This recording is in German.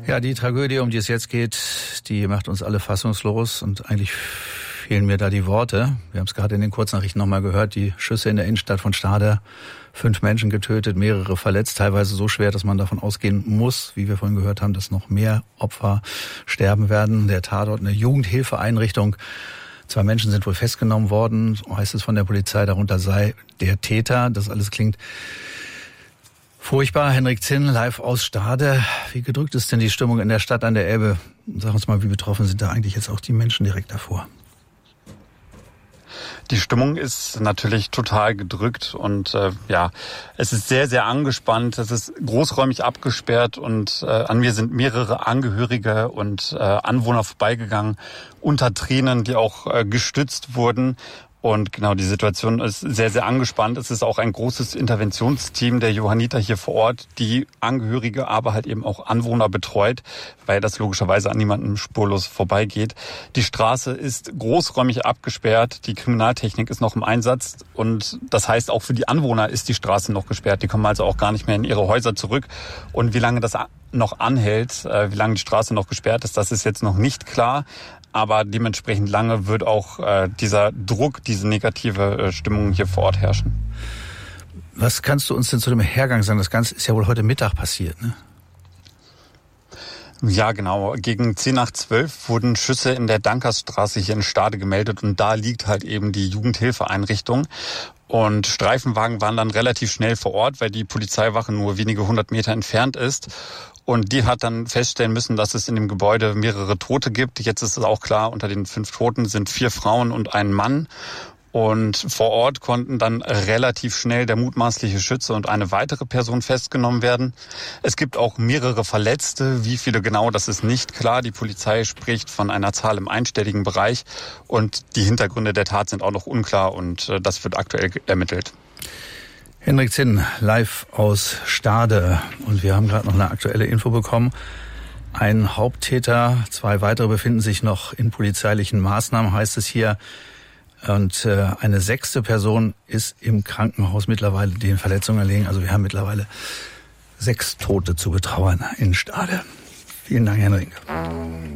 Ja, die Tragödie, um die es jetzt geht, die macht uns alle fassungslos und eigentlich fehlen mir da die Worte. Wir haben es gerade in den Kurznachrichten nochmal gehört, die Schüsse in der Innenstadt von Stade, 5 Menschen getötet, mehrere verletzt, teilweise so schwer, dass man davon ausgehen muss, wie wir vorhin gehört haben, dass noch mehr Opfer sterben werden. Der Tatort, eine Jugendhilfeeinrichtung. 2 Menschen sind wohl festgenommen worden, heißt es von der Polizei, darunter sei der Täter. Das alles klingt furchtbar. Henrik Zinn, live aus Stade. Wie gedrückt ist denn die Stimmung in der Stadt an der Elbe? Sag uns mal, wie betroffen sind da eigentlich jetzt auch die Menschen direkt davor? Die Stimmung ist natürlich total gedrückt und es ist sehr, sehr angespannt. Es ist großräumig abgesperrt und an mir sind mehrere Angehörige und Anwohner vorbeigegangen, unter Tränen, die auch gestützt wurden. Und genau, die Situation ist sehr, sehr angespannt. Es ist auch ein großes Interventionsteam der Johanniter hier vor Ort, die Angehörige, aber halt eben auch Anwohner betreut, weil das logischerweise an niemandem spurlos vorbeigeht. Die Straße ist großräumig abgesperrt, die Kriminaltechnik ist noch im Einsatz und das heißt, auch für die Anwohner ist die Straße noch gesperrt. Die kommen also auch gar nicht mehr in ihre Häuser zurück. Und wie lange das noch anhält, wie lange die Straße noch gesperrt ist, das ist jetzt noch nicht klar. Aber dementsprechend lange wird auch dieser Druck, diese negative Stimmung hier vor Ort herrschen. Was kannst du uns denn zu dem Hergang sagen? Das Ganze ist ja wohl heute Mittag passiert, ne? Ja, genau. Gegen 10:12 wurden Schüsse in der Dankersstraße hier in Stade gemeldet und da liegt halt eben die Jugendhilfeeinrichtung. Und Streifenwagen waren dann relativ schnell vor Ort, weil die Polizeiwache nur wenige 100 Meter entfernt ist. Und die hat dann feststellen müssen, dass es in dem Gebäude mehrere Tote gibt. Jetzt ist es auch klar, unter den 5 Toten sind 4 Frauen und ein Mann. Und vor Ort konnten dann relativ schnell der mutmaßliche Schütze und eine weitere Person festgenommen werden. Es gibt auch mehrere Verletzte. Wie viele genau, das ist nicht klar. Die Polizei spricht von einer Zahl im einstelligen Bereich. Und die Hintergründe der Tat sind auch noch unklar und das wird aktuell ermittelt. Henrik Zinn, live aus Stade. Und wir haben gerade noch eine aktuelle Info bekommen. Ein Haupttäter, 2 weitere befinden sich noch in polizeilichen Maßnahmen, heißt es hier. Und eine 6. Person ist im Krankenhaus mittlerweile den Verletzungen erlegen. Also wir haben mittlerweile 6 Tote zu betrauern in Stade. Vielen Dank, Henrik.